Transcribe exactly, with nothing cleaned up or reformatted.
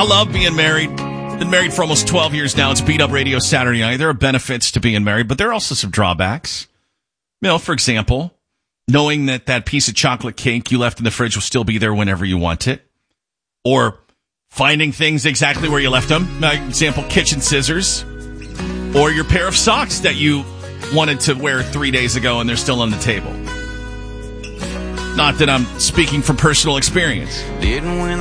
I love being married. Been married for almost twelve years now. It's Beat Up Radio Saturday night. There are benefits to being married, but there are also some drawbacks. You know, for example, knowing that that piece of chocolate cake you left in the fridge will still be there whenever you want it. Or finding things exactly where you left them. For example, kitchen scissors. Or your pair of socks that you wanted to wear three days ago and they're still on the table. Not that I'm speaking from personal experience. Didn't win